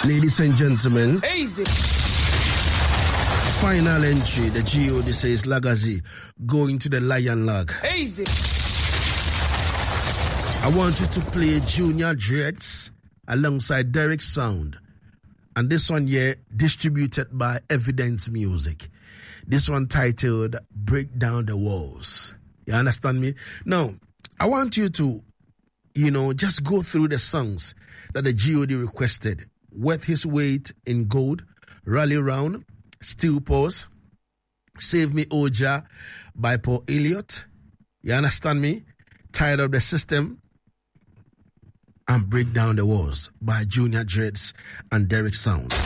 Ladies and gentlemen, Easy. Final entry, the GOD says Lagazi going to the Lion Lag. Easy. I want you to play Junior Dreads alongside Derek Sound. And this one here, distributed by Evidence Music. This one titled Break Down the Walls. You understand me? Now, I want you to, just go through the songs that the GOD requested. Worth His Weight in Gold, Rally Round, Steel Pause, Save Me Oja by Paul Elliott. You understand me? Tired of the System, and Break Down the Walls by Junior Dreads and Derek Sound.